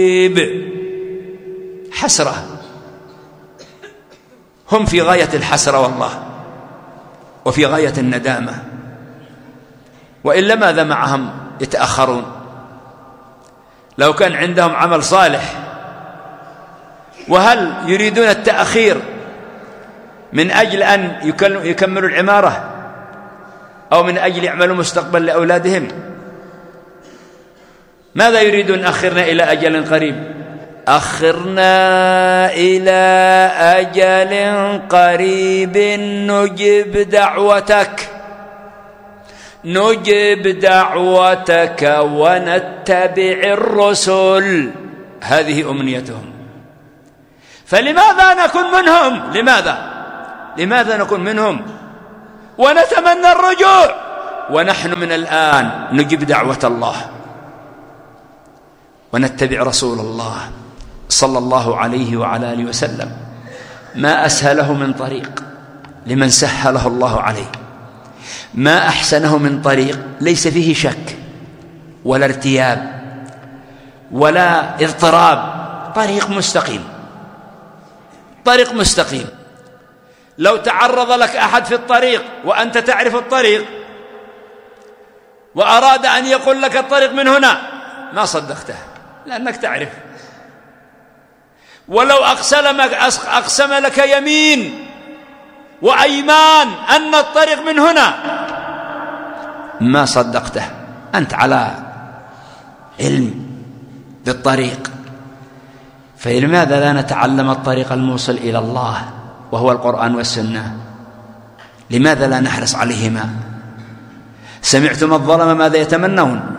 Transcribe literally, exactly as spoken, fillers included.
حسرة، هم في غاية الحسرة والله، وفي غاية الندامة، وإلا ماذا معهم يتأخرون؟ لو كان عندهم عمل صالح. وهل يريدون التأخير من أجل أن يكملوا العمارة أو من أجل يعملوا مستقبل لأولادهم؟ ماذا يريدون؟ أخرنا إلى أجل قريب، أخرنا إلى أجل قريب نجب دعوتك نجب دعوتك ونتبع الرسل. هذه أمنيتهم. فلماذا نكون منهم؟ لماذا لماذا نكون منهم ونتمنى الرجوع ونحن من الآن نجب دعوة الله ونتبع رسول الله صلى الله عليه وعلى آله وسلم؟ ما أسهله من طريق لمن سهله الله عليه، ما أحسنه من طريق ليس فيه شك ولا ارتياب ولا اضطراب، طريق مستقيم، طريق مستقيم. لو تعرض لك أحد في الطريق وأنت تعرف الطريق وأراد أن يقول لك الطريق من هنا، ما صدقته لأنك تعرف. ولو أقسم لك يمين وأيمان أن الطريق من هنا، ما صدقته، أنت على علم بالطريق. فلماذا لا نتعلم الطريق الموصل إلى الله وهو القرآن والسنة؟ لماذا لا نحرص عليهما؟ سمعتم الظلم ماذا يتمنون؟